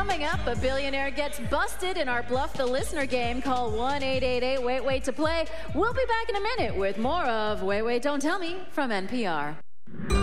Coming up, a billionaire gets busted in our Bluff the Listener game. Call 1-888-WAIT-WAIT to play. We'll be back in a minute with more of Wait, Wait, Don't Tell Me from NPR.